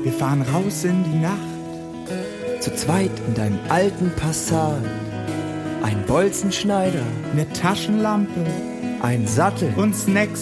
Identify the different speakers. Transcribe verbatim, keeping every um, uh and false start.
Speaker 1: Wir fahren raus in die Nacht.
Speaker 2: Zu zweit in deinem alten Passat. Ein Bolzenschneider,
Speaker 1: Eine Taschenlampe
Speaker 2: ein Sattel
Speaker 1: und Snacks